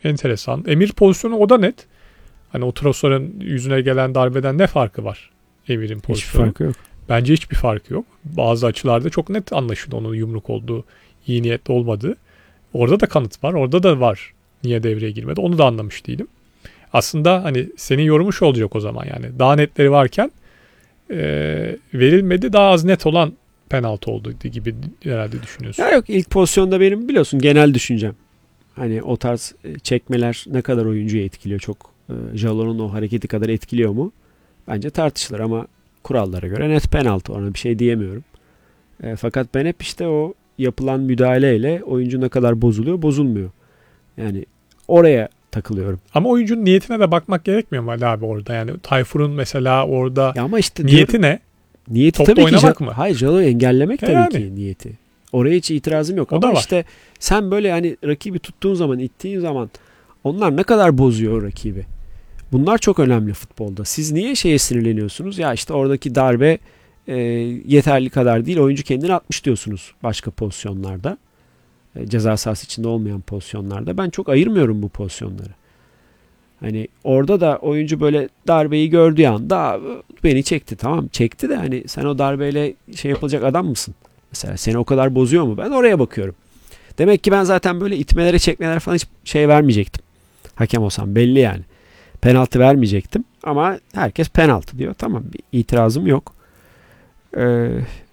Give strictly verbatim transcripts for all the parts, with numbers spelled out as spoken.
Enteresan. Emir pozisyonu o da net. Hani o Trosar'ın yüzüne gelen darbeden ne farkı var Emir'in pozisyonu? Hiçbir farkı yok. Bence hiçbir farkı yok. Bazı açılarda çok net anlaşıldı onun yumruk olduğu, iyi niyetli olmadığı. Orada da kanıt var. Orada da var. Niye devreye girmedi? Onu da anlamış değilim. Aslında hani senin yorumuş olacak o zaman yani. Daha netleri varken e, verilmedi. Daha az net olan penaltı oldu gibi herhalde düşünüyorsun. Ya yok, ilk pozisyonda benim biliyorsun genel düşüncem. Hani o tarz çekmeler ne kadar oyuncuyu etkiliyor? Çok e, Jalon'un o hareketi kadar etkiliyor mu? Bence tartışılır ama kurallara göre net penaltı. Ona bir şey diyemiyorum. E, fakat ben hep işte o yapılan müdahaleyle oyuncu ne kadar bozuluyor, bozulmuyor. Yani oraya takılıyorum. Ama oyuncunun niyetine de bakmak gerekmiyor mu Ali abi orada? Yani Tayfur'un mesela orada ya ama işte niyeti diyorum, ne? Niyeti Topla tabii oynamak ki, mı? Hayır, Jalon'u engellemek e tabii yani. ki niyeti. Oraya hiç itirazım yok. O ama da var. işte sen böyle hani rakibi tuttuğun zaman, ittiğin zaman onlar ne kadar bozuyor rakibi. Bunlar çok önemli futbolda. Siz niye şeye sinirleniyorsunuz? Ya işte oradaki darbe e, yeterli kadar değil. Oyuncu kendini atmış diyorsunuz başka pozisyonlarda. E, ceza sahası içinde olmayan pozisyonlarda. Ben çok ayırmıyorum bu pozisyonları. Hani orada da oyuncu böyle darbeyi gördüğü anda beni çekti. Tamam, çekti de hani sen o darbeyle şey yapılacak adam mısın? Mesela seni o kadar bozuyor mu? Ben oraya bakıyorum. Demek ki ben zaten böyle itmelere, çekmelere falan hiç şey vermeyecektim. Hakem olsam belli yani. Penaltı vermeyecektim. Ama herkes penaltı diyor. Tamam, bir itirazım yok. Ee,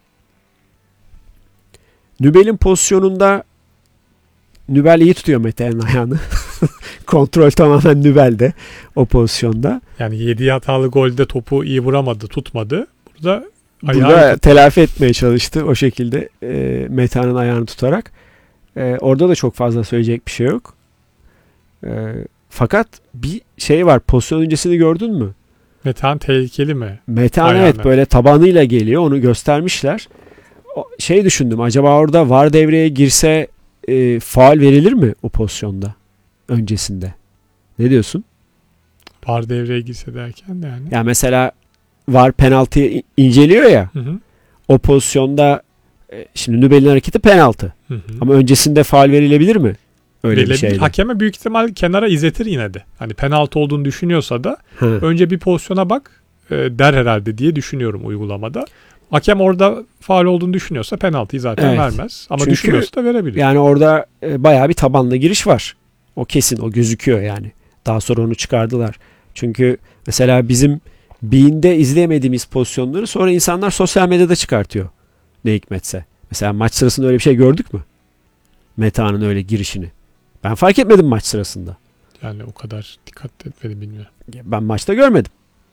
Nübel'in pozisyonunda Nübel iyi tutuyor Mete'nin ayağını. Kontrol tamamen Nübel'de o pozisyonda. Yani yediği hatalı golde topu iyi vuramadı, tutmadı. Burada Burada telafi etmeye çalıştı o şekilde e, Mete'nin ayağını tutarak. E, orada da çok fazla söyleyecek bir şey yok. E, fakat bir şey var. Pozisyon öncesini gördün mü? Metehan tehlikeli mi? Metehan evet böyle tabanıyla geliyor. Onu göstermişler. O, şey düşündüm. Acaba orada V A R devreye girse e, faul verilir mi o pozisyonda? Öncesinde. Ne diyorsun? V A R devreye girse derken yani. Ya mesela V A R penaltıyı inceliyor ya. Hı hı. O pozisyonda e, şimdi Nübel'in hareketi penaltı. Hı hı. Ama öncesinde faul verilebilir mi? Öyle Verilebilir. bir şeyle. Hakeme büyük ihtimal kenara izletir yine de. Hani penaltı olduğunu düşünüyorsa da Hı. önce bir pozisyona bak e, der herhalde diye düşünüyorum uygulamada. Hakem orada faul olduğunu düşünüyorsa penaltıyı zaten Evet. vermez. Ama Çünkü düşünmüyorsa da verebilir. Yani orada e, bayağı bir tabanla giriş var. O kesin, o gözüküyor yani. Daha sonra onu çıkardılar. Çünkü mesela bizim Bean'de izleyemediğimiz pozisyonları sonra insanlar sosyal medyada çıkartıyor. Ne hikmetse. Mesela maç sırasında öyle bir şey gördük mü? Meta'nın öyle girişini. Ben fark etmedim maç sırasında. Yani o kadar dikkat etmedim bilmiyorum. Ben maçta görmedim.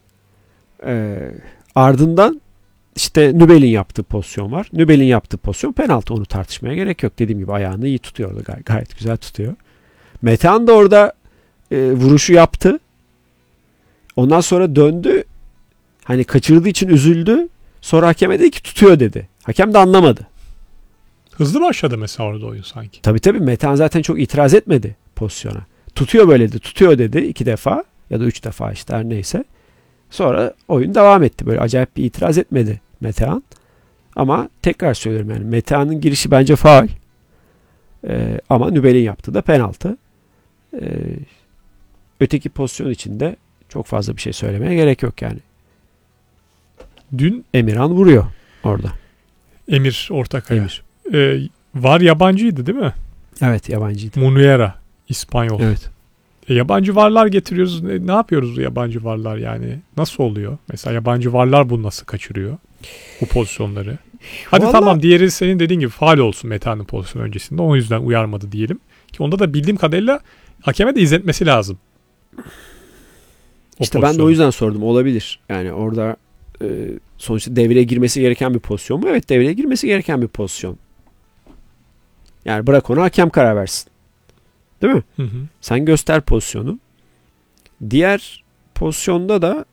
Ee, ardından işte Nübel'in yaptığı pozisyon var. Nübel'in yaptığı pozisyon penaltı. Onu tartışmaya gerek yok. Dediğim gibi ayağını iyi tutuyor orada. Gay- gayet güzel tutuyor. Metehan da orada e, vuruşu yaptı. Ondan sonra döndü. Hani kaçırdığı için üzüldü. Sonra hakeme dedi ki tutuyor dedi. Hakem de anlamadı. Hızlı başladı mesela orada oyun sanki. Tabii tabii Metehan zaten çok itiraz etmedi pozisyona. Tutuyor böyle dedi. Tutuyor dedi iki defa ya da üç defa işte her neyse. Sonra oyun devam etti. Böyle acayip bir itiraz etmedi Metehan. Ama tekrar söylüyorum yani Metehan'ın girişi bence faul. Ee, ama Nübel'in yaptığı da penaltı. Ee, öteki pozisyon içinde çok fazla bir şey söylemeye gerek yok yani. Dün Emirhan vuruyor orada. Emir Ortakaya. Emir. Ee, var yabancıydı değil mi? Evet, yabancıydı. Munuera. İspanyol. Evet. E, yabancı varlar getiriyoruz. Ne, ne yapıyoruz yabancı varlar yani? Nasıl oluyor? Mesela yabancı varlar bunu nasıl kaçırıyor? Bu pozisyonları. Hadi Vallahi... tamam diğeri senin dediğin gibi faul olsun Metehan'ın pozisyonu öncesinde. O yüzden uyarmadı diyelim. Ki onda da bildiğim kadarıyla hakeme de izletmesi lazım. O işte pozisyonu. ben de o yüzden sordum. Olabilir. Yani orada e, sonuçta devreye girmesi gereken bir pozisyon mu? Evet, devreye girmesi gereken bir pozisyon. Yani bırak onu hakem karar versin. Değil mi? Hı hı. Sen göster pozisyonu. Diğer pozisyonda da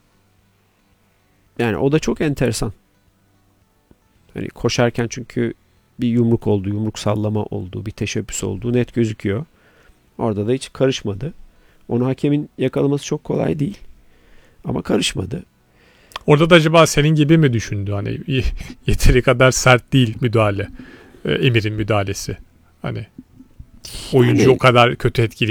yani o da çok enteresan. Hani koşarken çünkü bir yumruk oldu, yumruk sallama oldu, bir teşebbüs olduğu net gözüküyor. Orada da hiç karışmadı. Onu hakemin yakalaması çok kolay değil. Ama karışmadı. Orada da acaba senin gibi mi düşündü? Hani yeteri kadar sert değil müdahale. Emir'in müdahalesi. Hani oyuncu Yani, o kadar kötü etkili